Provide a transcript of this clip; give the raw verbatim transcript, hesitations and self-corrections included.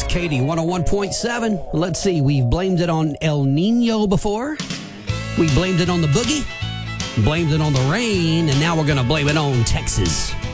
Katie, one oh one point seven. Let's see, we've blamed it on El Nino before. We blamed it on the boogie, blamed it on the rain, and now we're going to blame it on Texas.